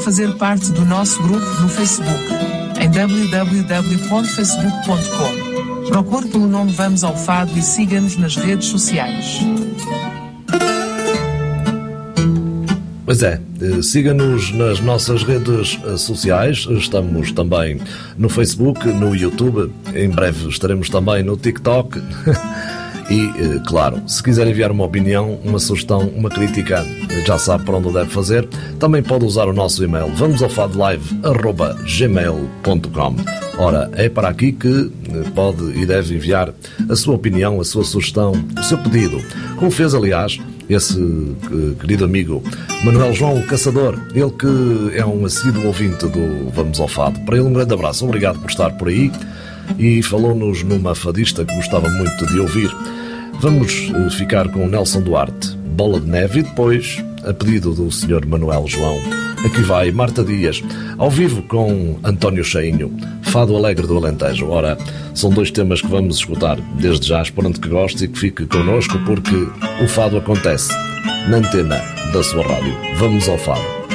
fazer parte do nosso grupo no Facebook, em www.facebook.com. Procure pelo nome Vamos ao Fado e siga-nos nas redes sociais. Pois é, siga-nos nas nossas redes sociais, estamos também no Facebook, no YouTube, em breve estaremos também no TikTok e, claro, se quiser enviar uma opinião, uma sugestão, uma crítica, já sabe para onde deve fazer, também pode usar o nosso e-mail vamosafadolive@gmail.com. Ora, é para aqui que pode e deve enviar a sua opinião, a sua sugestão, o seu pedido, como fez, aliás, esse querido amigo Manuel João Caçador, ele que é um assíduo ouvinte do Vamos ao Fado. Para ele um grande abraço, obrigado por estar por aí e falou-nos numa fadista que gostava muito de ouvir. Vamos ficar com o Nelson Duarte, Bola de Neve, e depois, a pedido do Sr. Manuel João, aqui vai Marta Dias, ao vivo com António Cheinho, Fado Alegre do Alentejo. Ora, são dois temas que vamos escutar desde já, esperando que goste e que fique connosco, porque o fado acontece na antena da sua rádio. Vamos ao Fado.